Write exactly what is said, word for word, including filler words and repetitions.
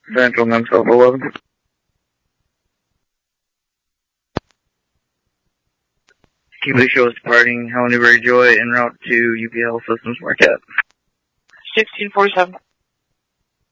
Central nine twelve eleven. Cuba show is departing Helen Newberry Joy en route to U P L Systems Marquette. sixteen forty-seven.